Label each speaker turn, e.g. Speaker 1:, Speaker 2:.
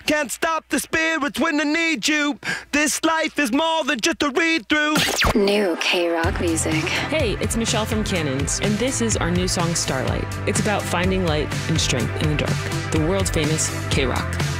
Speaker 1: Can't stop the spirits when I need you. This life is more than just a read-through.
Speaker 2: New K-Rock music.
Speaker 3: Hey, it's Michelle from Cannons, and this is our new song, Starlight. It's about finding light and strength in the dark. The world famous K-Rock.